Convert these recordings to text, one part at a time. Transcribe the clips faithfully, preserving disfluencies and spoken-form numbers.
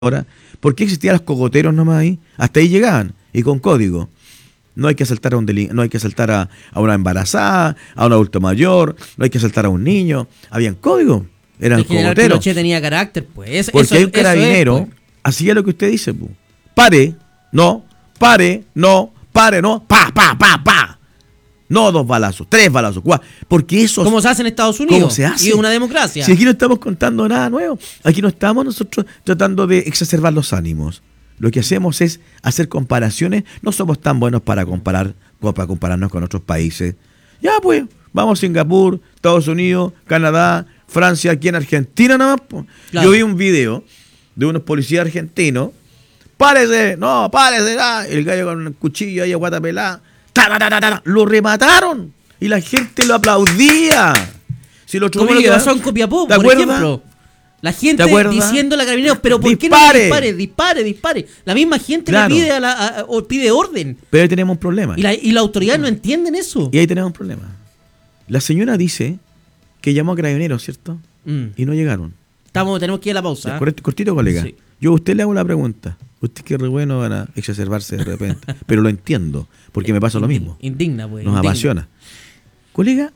Ahora, ¿por qué existían los cogoteros nomás ahí? Hasta ahí llegaban, y con código. No hay que asaltar a un delin- no hay que asaltar a, a una embarazada, a un adulto mayor, no hay que asaltar a un niño. Habían código, eran El general cogoteros. Pinochet tenía carácter, pues. Eso, Porque eso- hay un eso es, carabinero, pues. hacía lo que usted dice, pu. Pare, no, pare, no, pare, no, pa, pa, pa, pa. No dos balazos, tres balazos, cuatro. Porque eso ¿Cómo se hace en Estados Unidos? ¿Cómo se hace? Y es una democracia. Si aquí no estamos contando nada nuevo, aquí no estamos nosotros tratando de exacerbar los ánimos. Lo que hacemos es hacer comparaciones. No somos tan buenos para comparar, como para compararnos con otros países. Ya pues, vamos a Singapur, Estados Unidos, Canadá, Francia, aquí en Argentina nomás. Pues. Claro. Yo vi un video de unos policías argentinos. Párese, no, párese. Ah, el gallo con un cuchillo ahí a guata pelada. Ta, ta, ta, ta, ta, lo remataron y la gente lo aplaudía. Si lo otro Como lo que día- pasó en Copiapó, ¿te por acuerdas? ejemplo. La gente ¿Te acuerdas? diciéndole a carabineros, pero ¿por ¡Dispare! qué no dispare? Dispare, dispare. La misma gente Claro. le pide, a la, a- o pide orden. Pero ahí tenemos un problema. Y la, y la autoridad no entienden eso. Y ahí tenemos un problema. La señora dice que llamó a carabineros, ¿cierto? Mm. Y no llegaron. Estamos, tenemos que ir a la pausa. ¿eh? Correcto, cortito, colega. Sí. Yo a usted le hago la pregunta. Usted que re bueno van a exacerbarse de repente. Pero lo entiendo, porque me pasa lo mismo. Indigna, pues. Nos indigna. apasiona. Colega,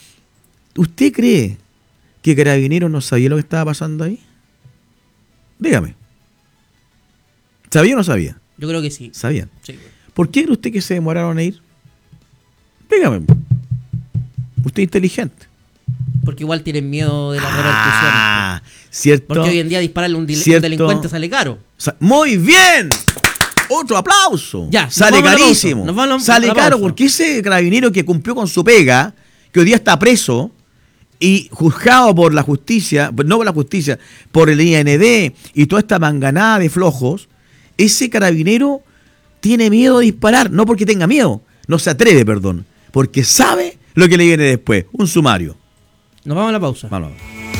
¿usted cree que Carabineros no sabía lo que estaba pasando ahí? Dígame. ¿Sabía o no sabía? Yo creo que sí. Sabían. Sí. ¿Por qué cree usted que se demoraron a ir? Dígame. Usted es inteligente. Porque igual tienen miedo de las repercusiones. Ah, ¿cierto? Porque hoy en día dispararle a un, dil- un Cierto. delincuente sale caro. Sa- Muy bien. Otro aplauso. Ya, nos sale vamos a la carísimo. pausa, nos vamos a la- sale a la caro pausa. porque ese carabinero que cumplió con su pega, que hoy día está preso y juzgado por la justicia, no por la justicia, por el I N D y toda esta manganada de flojos, ese carabinero tiene miedo de disparar, no porque tenga miedo, no se atreve, perdón, porque sabe lo que le viene después, un sumario. Nos vamos a la pausa. Vamos.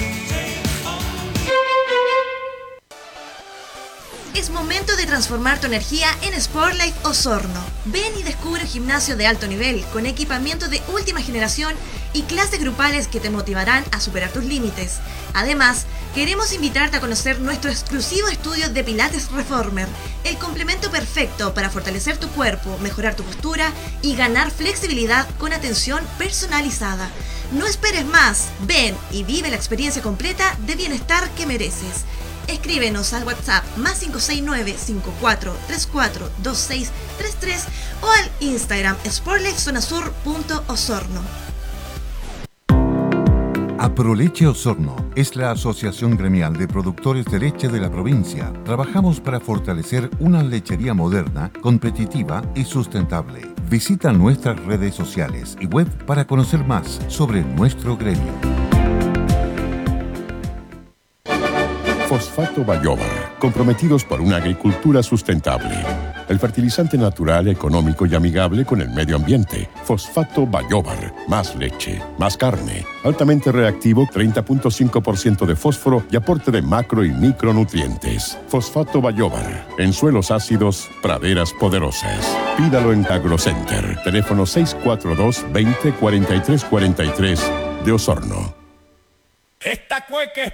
Es momento de transformar tu energía en Sportlife Osorno. Ven y descubre un gimnasio de alto nivel con equipamiento de última generación y clases grupales que te motivarán a superar tus límites. Además, queremos invitarte a conocer nuestro exclusivo estudio de Pilates Reformer, el complemento perfecto para fortalecer tu cuerpo, mejorar tu postura y ganar flexibilidad con atención personalizada. No esperes más, ven y vive la experiencia completa de bienestar que mereces. Escríbenos al WhatsApp más cinco seis nueve, cinco cuatro tres cuatro, dos seis tres tres o al Instagram sportlifezonasur punto osorno. Aproleche Osorno es la asociación gremial de productores de leche de la provincia. Trabajamos para fortalecer una lechería moderna, competitiva y sustentable. Visita nuestras redes sociales y web para conocer más sobre nuestro gremio. Fosfato Bayobar, comprometidos por una agricultura sustentable. El fertilizante natural, económico y amigable con el medio ambiente. Fosfato Bayobar, más leche, más carne, altamente reactivo, treinta punto cinco por ciento de fósforo y aporte de macro y micronutrientes. Fosfato Bayobar, en suelos ácidos, praderas poderosas. Pídalo en Agrocenter, teléfono seis cuatro dos, veinte, cuarenta y tres cuarenta y tres de Osorno. Esta cueca